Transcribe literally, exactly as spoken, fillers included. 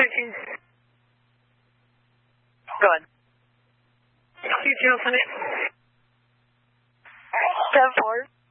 thirteen. Go ahead. Details on it. ten four.